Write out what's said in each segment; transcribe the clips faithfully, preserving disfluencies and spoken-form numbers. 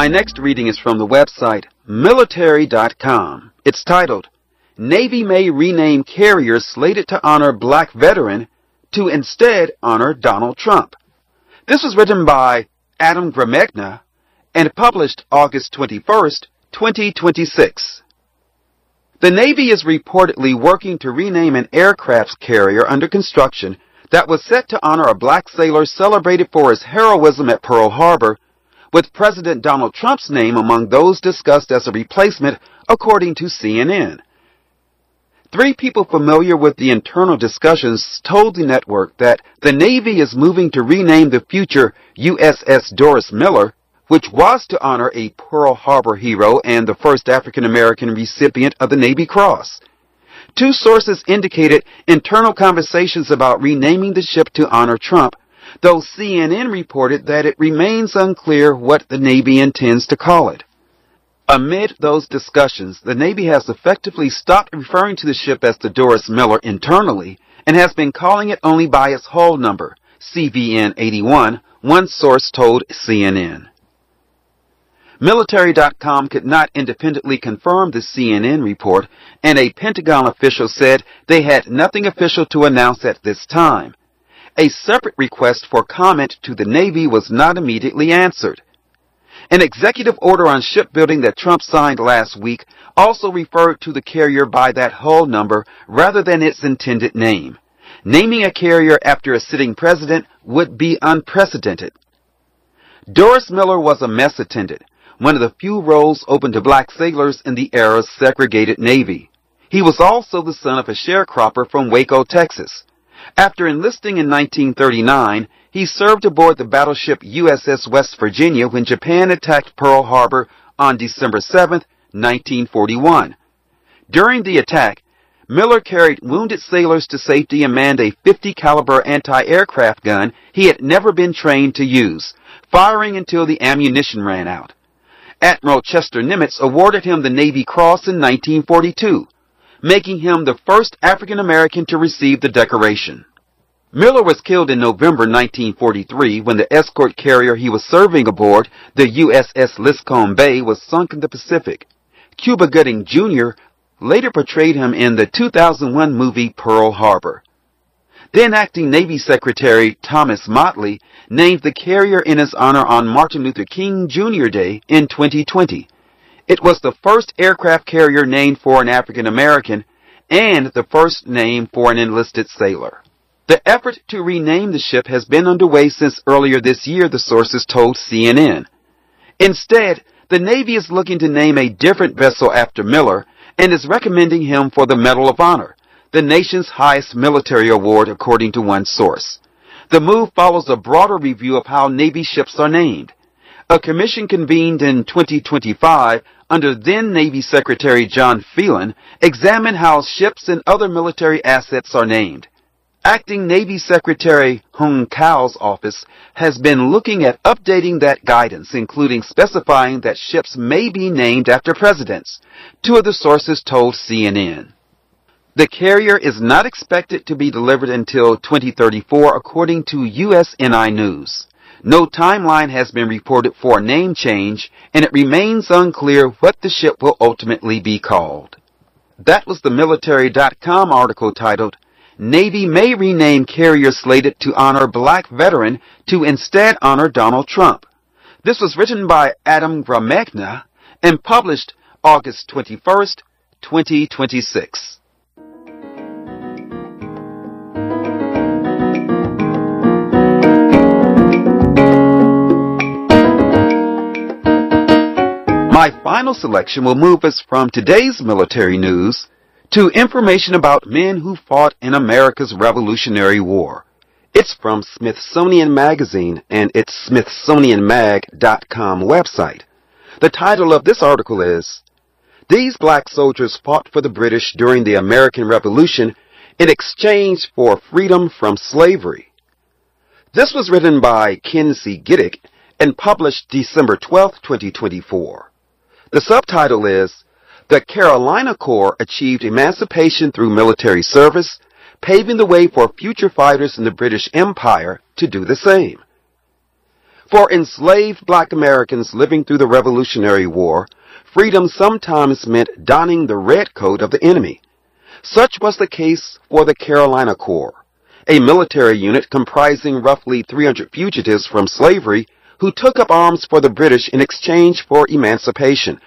My next reading is from the website military dot com. It's titled, Navy May Rename Carrier Slated to Honor Black Veteran to Instead Honor Donald Trump. This was written by Adam Gramegna and published August twenty-first, twenty twenty-six. The Navy is reportedly working to rename an aircraft carrier under construction that was set to honor a black sailor celebrated for his heroism at Pearl Harbor, with President Donald Trump's name among those discussed as a replacement, according to C N N. Three people familiar with the internal discussions told the network that the Navy is moving to rename the future U S S Doris Miller, which was to honor a Pearl Harbor hero and the first African-American recipient of the Navy Cross. Two sources indicated internal conversations about renaming the ship to honor Trump, though C N N reported that it remains unclear what the Navy intends to call it. Amid those discussions, the Navy has effectively stopped referring to the ship as the Doris Miller internally and has been calling it only by its hull number, C V N eighty-one, one source told C N N. Military dot com could not independently confirm the C N N report, and a Pentagon official said they had nothing official to announce at this time. A separate request for comment to the Navy was not immediately answered. An executive order on shipbuilding that Trump signed last week also referred to the carrier by that hull number rather than its intended name. Naming a carrier after a sitting president would be unprecedented. Doris Miller was a mess attendant, one of the few roles open to black sailors in the era's segregated Navy. He was also the son of a sharecropper from Waco, Texas. After enlisting in nineteen thirty-nine, he served aboard the battleship U S S West Virginia when Japan attacked Pearl Harbor on December seventh, nineteen forty-one. During the attack, Miller carried wounded sailors to safety and manned a fifty caliber anti-aircraft gun he had never been trained to use, firing until the ammunition ran out. Admiral Chester Nimitz awarded him the Navy Cross in nineteen forty-two, making him the first African American to receive the decoration. Miller was killed in November nineteen forty-three when the escort carrier he was serving aboard, the U S S Liscome Bay, was sunk in the Pacific. Cuba Gooding Junior later portrayed him in the two thousand one movie Pearl Harbor. Then acting Navy Secretary Thomas Motley named the carrier in his honor on Martin Luther King Junior Day in twenty twenty. It was the first aircraft carrier named for an African American and the first name for an enlisted sailor. The effort to rename the ship has been underway since earlier this year, the sources told C N N. Instead, the Navy is looking to name a different vessel after Miller and is recommending him for the Medal of Honor, the nation's highest military award, according to one source. The move follows a broader review of how Navy ships are named. A commission convened in twenty twenty-five under then Navy Secretary John Phelan examined how ships and other military assets are named. Acting Navy Secretary Hung Kao's office has been looking at updating that guidance, including specifying that ships may be named after presidents, two of the sources told C N N. The carrier is not expected to be delivered until twenty thirty-four, according to U S N I News. No timeline has been reported for a name change, and it remains unclear what the ship will ultimately be called. That was the Military dot com article titled, Navy May Rename Carrier Slated to Honor Black Veteran to Instead Honor Donald Trump. This was written by Adam Gramegna and published August twenty-first, twenty twenty-six. My final selection will move us from today's military news to information about men who fought in America's Revolutionary War. It's from Smithsonian Magazine and its smithsonian mag dot com website. The title of this article is, These Black Soldiers Fought for the British During the American Revolution in Exchange for Freedom from Slavery. This was written by Ken C. Giddick and published December twelfth, twenty twenty-four. The subtitle is, The Carolina Corps Achieved Emancipation Through Military Service, Paving the Way for Future Fighters in the British Empire to Do the Same. For enslaved black Americans living through the Revolutionary War, freedom sometimes meant donning the red coat of the enemy. Such was the case for the Carolina Corps, a military unit comprising roughly three hundred fugitives from slavery who took up arms for the British in exchange for emancipation.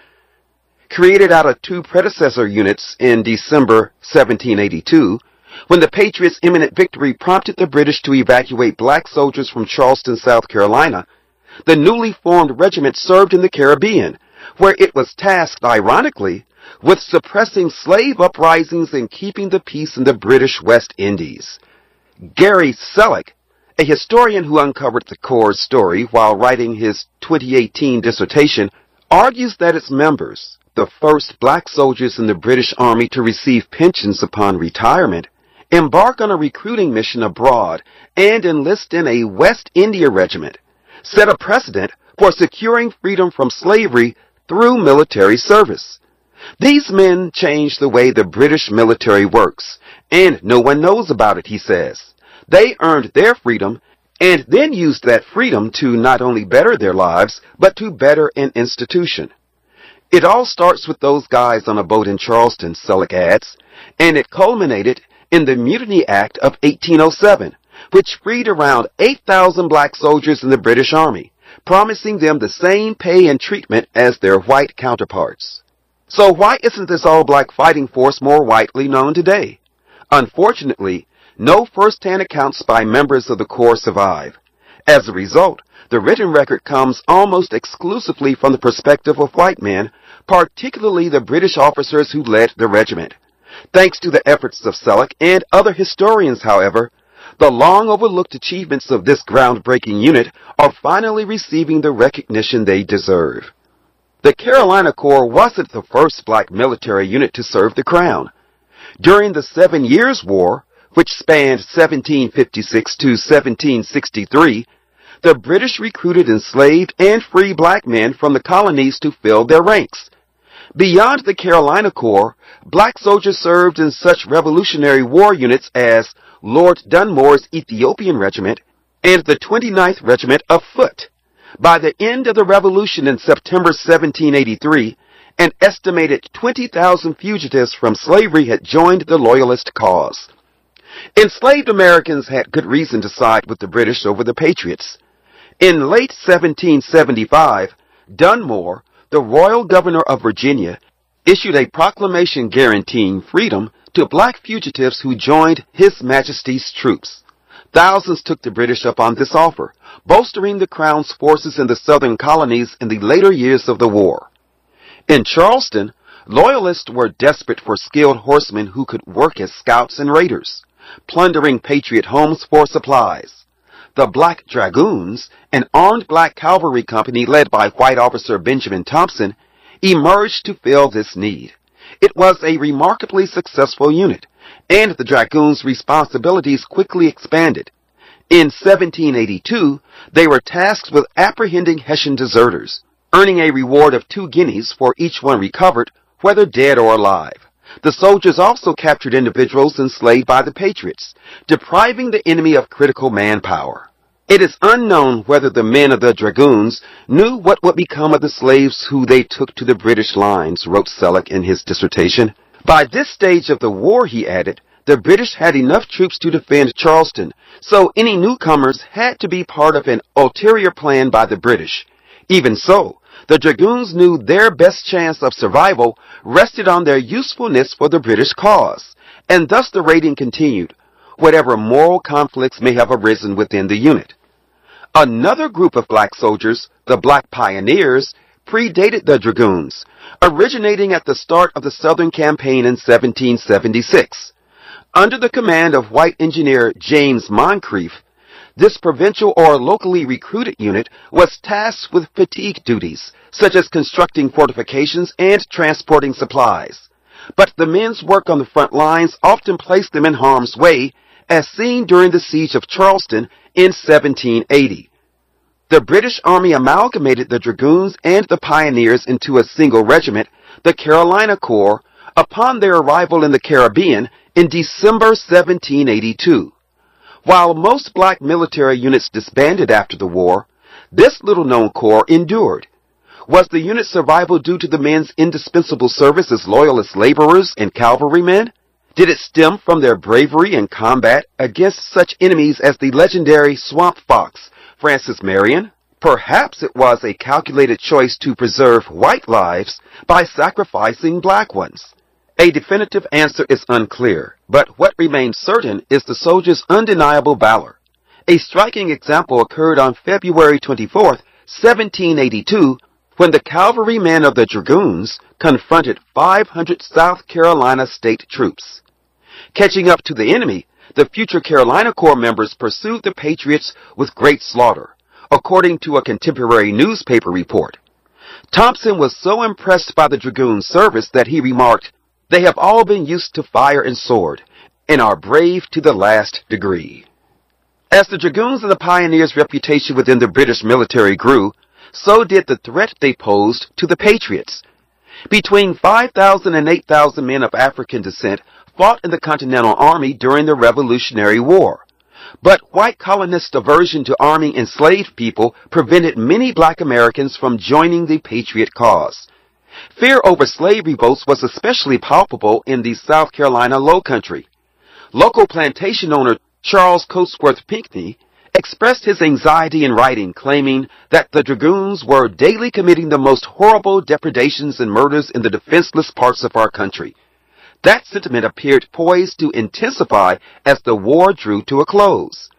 Created out of two predecessor units in December seventeen eighty-two, when the Patriots' imminent victory prompted the British to evacuate black soldiers from Charleston, South Carolina, the newly formed regiment served in the Caribbean, where it was tasked, ironically, with suppressing slave uprisings and keeping the peace in the British West Indies. Gary Selleck, a historian who uncovered the Corps' story while writing his twenty eighteen dissertation, argues that its members, the first black soldiers in the British Army to receive pensions upon retirement, embark on a recruiting mission abroad and enlist in a West India regiment, set a precedent for securing freedom from slavery through military service. These men changed the way the British military works, and no one knows about it, he says. They earned their freedom and then used that freedom to not only better their lives, but to better an institution. It all starts with those guys on a boat in Charleston, Selleck adds, and it culminated in the Mutiny Act of eighteen oh seven, which freed around eight thousand black soldiers in the British Army, promising them the same pay and treatment as their white counterparts. So why isn't this all-black fighting force more widely known today? Unfortunately, no first-hand accounts by members of the Corps survive. As a result, the written record comes almost exclusively from the perspective of white men, particularly the British officers who led the regiment. Thanks to the efforts of Selleck and other historians, however, the long-overlooked achievements of this groundbreaking unit are finally receiving the recognition they deserve. The Carolina Corps wasn't the first black military unit to serve the Crown. During the Seven Years' War, which spanned seventeen fifty-six to seventeen sixty-three, the British recruited enslaved and free black men from the colonies to fill their ranks. Beyond the Carolina Corps, black soldiers served in such Revolutionary War units as Lord Dunmore's Ethiopian Regiment and the twenty-ninth Regiment of Foot. By the end of the Revolution in September seventeen eighty-three, an estimated twenty thousand fugitives from slavery had joined the Loyalist cause. Enslaved Americans had good reason to side with the British over the Patriots. In late seventeen seventy-five, Dunmore, the royal governor of Virginia, issued a proclamation guaranteeing freedom to black fugitives who joined His Majesty's troops. Thousands took the British up on this offer, bolstering the Crown's forces in the southern colonies in the later years of the war. In Charleston, Loyalists were desperate for skilled horsemen who could work as scouts and raiders, plundering Patriot homes for supplies. The Black Dragoons, an armed black cavalry company led by white officer Benjamin Thompson, emerged to fill this need. It was a remarkably successful unit, and the Dragoons' responsibilities quickly expanded. In seventeen eighty-two, they were tasked with apprehending Hessian deserters, earning a reward of two guineas for each one recovered, whether dead or alive. The soldiers also captured individuals enslaved by the Patriots, depriving the enemy of critical manpower. It is unknown whether the men of the Dragoons knew what would become of the slaves who they took to the British lines, wrote Selleck in his dissertation. By this stage of the war, he added, the British had enough troops to defend Charleston, so any newcomers had to be part of an ulterior plan by the British. Even so, the Dragoons knew their best chance of survival rested on their usefulness for the British cause, and thus the raiding continued, whatever moral conflicts may have arisen within the unit. Another group of black soldiers, the Black Pioneers, predated the Dragoons, originating at the start of the Southern Campaign in seventeen seventy-six. Under the command of white engineer James Moncrief, this provincial or locally recruited unit was tasked with fatigue duties, such as constructing fortifications and transporting supplies. But the men's work on the front lines often placed them in harm's way, as seen during the siege of Charleston in seventeen eighty. The British Army amalgamated the Dragoons and the Pioneers into a single regiment, the Carolina Corps, upon their arrival in the Caribbean in December seventeen eighty-two. While most black military units disbanded after the war, This little-known corps endured. Was the unit's survival due to the men's indispensable service as loyalist laborers and cavalrymen? Did it stem from their bravery in combat against such enemies as the legendary Swamp Fox, Francis Marion? Perhaps it was a calculated choice to preserve white lives by sacrificing black ones. A definitive answer is unclear, but what remains certain is the soldiers' undeniable valor. A striking example occurred on February twenty-fourth, seventeen eighty-two, when the cavalrymen of the Dragoons confronted five hundred South Carolina state troops. Catching up to the enemy, the future Carolina Corps members pursued the Patriots with great slaughter, according to a contemporary newspaper report. Thompson was so impressed by the Dragoon service that he remarked, "They have all been used to fire and sword, and are brave to the last degree." As the Dragoons and the Pioneers' reputation within the British military grew, so did the threat they posed to the Patriots. Between five thousand and eight thousand men of African descent fought in the Continental Army during the Revolutionary War. But white colonists' aversion to arming enslaved people prevented many black Americans from joining the Patriot cause. Fear over slave revolts was especially palpable in the South Carolina Lowcountry. Local plantation owner Charles Cotesworth Pinckney expressed his anxiety in writing, claiming that the Dragoons were daily committing the most horrible depredations and murders in the defenseless parts of our country. That sentiment appeared poised to intensify as the war drew to a close.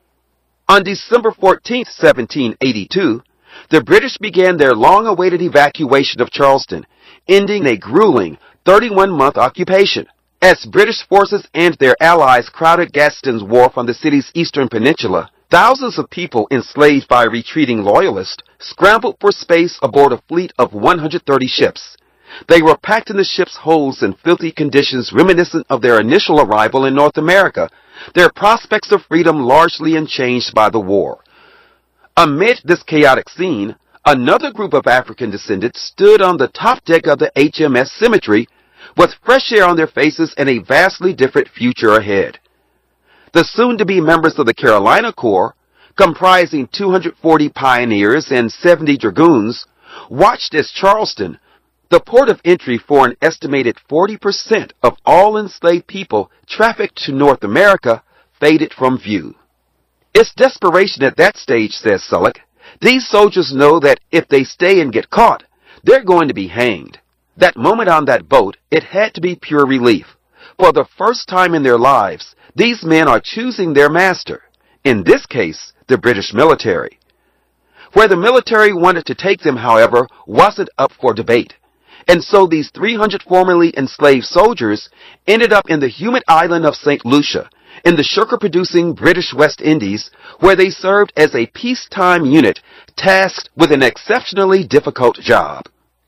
On December fourteenth, seventeen eighty-two, the British began their long-awaited evacuation of Charleston, ending a grueling thirty-one-month occupation. As British forces and their allies crowded Gadsden's Wharf on the city's eastern peninsula, thousands of people enslaved by retreating loyalists scrambled for space aboard a fleet of one hundred thirty ships. They were packed in the ship's holds in filthy conditions reminiscent of their initial arrival in North America, their prospects of freedom largely unchanged by the war. Amid this chaotic scene, another group of African descendants stood on the top deck of the H M S Symmetry, with fresh air on their faces and a vastly different future ahead. The soon-to-be members of the Carolina Corps, comprising two hundred forty pioneers and seventy dragoons, watched as Charleston, the port of entry for an estimated forty percent of all enslaved people trafficked to North America, faded from view. It's desperation at that stage, says Sullick. These soldiers know that if they stay and get caught, they're going to be hanged. That moment on that boat, it had to be pure relief. For the first time in their lives, these men are choosing their master, in this case, the British military. Where the military wanted to take them, however, wasn't up for debate. And so these three hundred formerly enslaved soldiers ended up in the humid island of Saint Lucia, in the sugar-producing British West Indies, where they served as a peacetime unit tasked with an exceptionally difficult job.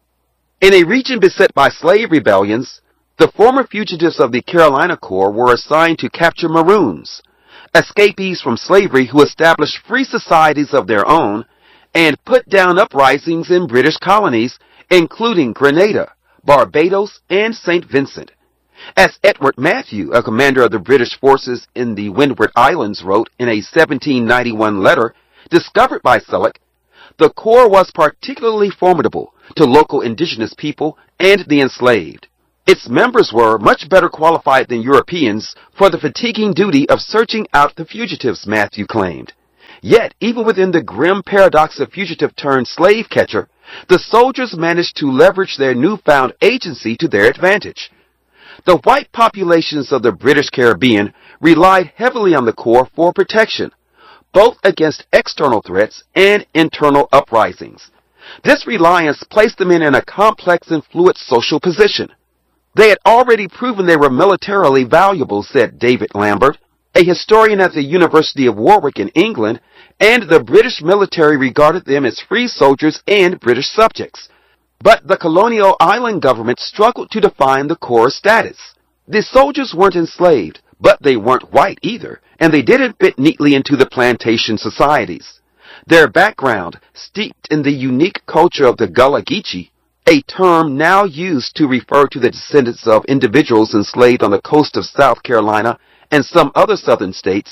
In a region beset by slave rebellions, the former fugitives of the Carolina Corps were assigned to capture Maroons, escapees from slavery who established free societies of their own and put down uprisings in British colonies, including Grenada, Barbados, and Saint Vincent. As Edward Matthew, a commander of the British forces in the Windward Islands, wrote in a seventeen ninety-one letter discovered by Sullick, the Corps was particularly formidable to local indigenous people and the enslaved. Its members were much better qualified than Europeans for the fatiguing duty of searching out the fugitives, Matthew claimed. Yet, even within the grim paradox of fugitive-turned-slave catcher, the soldiers managed to leverage their newfound agency to their advantage. The white populations of the British Caribbean relied heavily on the Corps for protection, both against external threats and internal uprisings. This reliance placed them in a complex and fluid social position. They had already proven they were militarily valuable, said David Lambert, a historian at the University of Warwick in England, and the British military regarded them as free soldiers and British subjects. But the colonial island government struggled to define the Corps' status. The soldiers weren't enslaved, but they weren't white either, and they didn't fit neatly into the plantation societies. Their background, steeped in the unique culture of the Gullah Geechee, a term now used to refer to the descendants of individuals enslaved on the coast of South Carolina and some other southern states,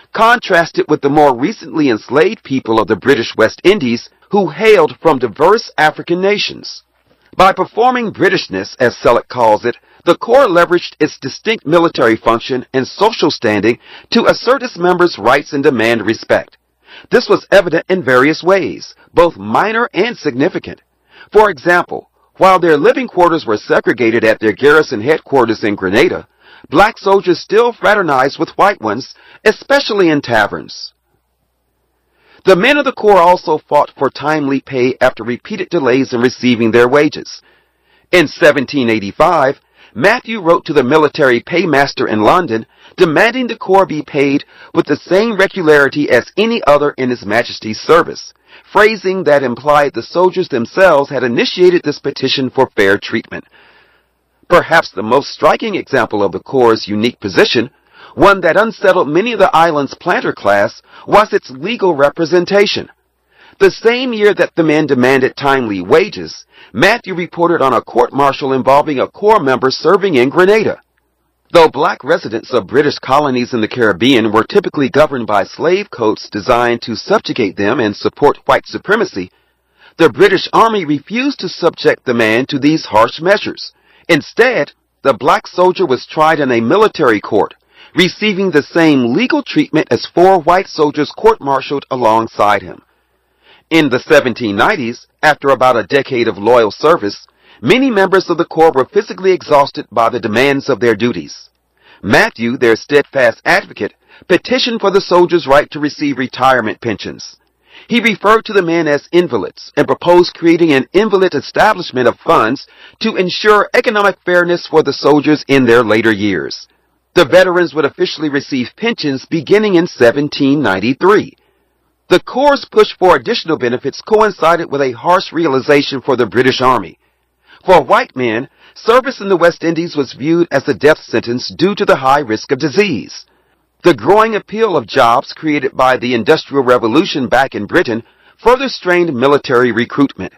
contrasted with the more recently enslaved people of the British West Indies who hailed from diverse African nations. By performing Britishness, as Selleck calls it, the Corps leveraged its distinct military function and social standing to assert its members' rights and demand respect. This was evident in various ways, both minor and significant. For example, while their living quarters were segregated at their garrison headquarters in Grenada, black soldiers still fraternized with white ones, especially in taverns. The men of the Corps also fought for timely pay after repeated delays in receiving their wages. In seventeen eighty-five, Matthew wrote to the military paymaster in London demanding the Corps be paid with the same regularity as any other in His Majesty's service, phrasing that implied the soldiers themselves had initiated this petition for fair treatment. Perhaps the most striking example of the Corps' unique position, one that unsettled many of the island's planter class, was its legal representation. The same year that the men demanded timely wages, Matthew reported on a court-martial involving a Corps member serving in Grenada. Though black residents of British colonies in the Caribbean were typically governed by slave codes designed to subjugate them and support white supremacy, the British Army refused to subject the man to these harsh measures. Instead, the black soldier was tried in a military court, receiving the same legal treatment as four white soldiers court-martialed alongside him. In the seventeen nineties, after about a decade of loyal service, many members of the Corps were physically exhausted by the demands of their duties. Matthew, their steadfast advocate, petitioned for the soldiers' right to receive retirement pensions. He referred to the men as invalids and proposed creating an invalid establishment of funds to ensure economic fairness for the soldiers in their later years. The veterans would officially receive pensions beginning in seventeen ninety-three. The Corps' push for additional benefits coincided with a harsh realization for the British Army. For white men, service in the West Indies was viewed as a death sentence due to the high risk of disease. The growing appeal of jobs created by the Industrial Revolution back in Britain further strained military recruitment.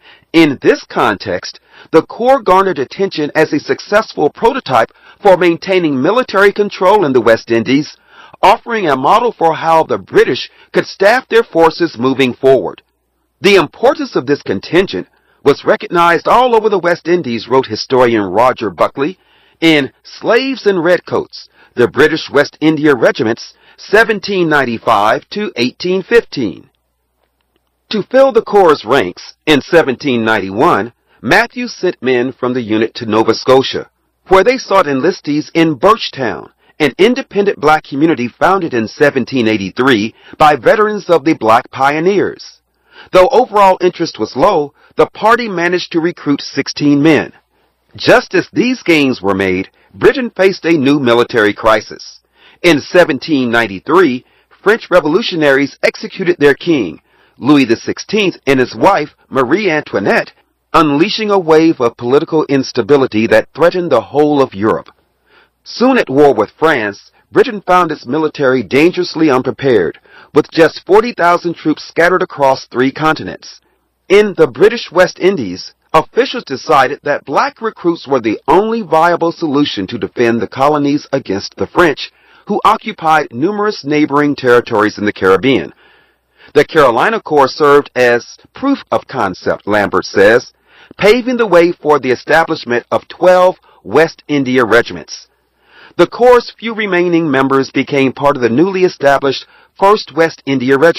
In this context, the Corps garnered attention as a successful prototype for maintaining military control in the West Indies, offering a model for how the British could staff their forces moving forward. The importance of this contingent was recognized all over the West Indies, wrote historian Roger Buckley, in Slaves and Redcoats, the British West India Regiments, seventeen ninety-five to eighteen fifteen. To fill the Corps' ranks, in seventeen ninety-one, Matthew sent men from the unit to Nova Scotia, where they sought enlistees in Birchtown, an independent black community founded in seventeen eighty-three by veterans of the Black Pioneers. Though overall interest was low, the party managed to recruit sixteen men. Just as these gains were made, Britain faced a new military crisis. In seventeen ninety-three, French revolutionaries executed their king, Louis the sixteenth, and his wife, Marie Antoinette, unleashing a wave of political instability that threatened the whole of Europe. Soon at war with France, Britain found its military dangerously unprepared, with just forty thousand troops scattered across three continents. In the British West Indies, officials decided that black recruits were the only viable solution to defend the colonies against the French, who occupied numerous neighboring territories in the Caribbean. The Carolina Corps served as proof of concept, Lambert says, paving the way for the establishment of twelve West India regiments. The Corps' few remaining members became part of the newly established first West India Regiment.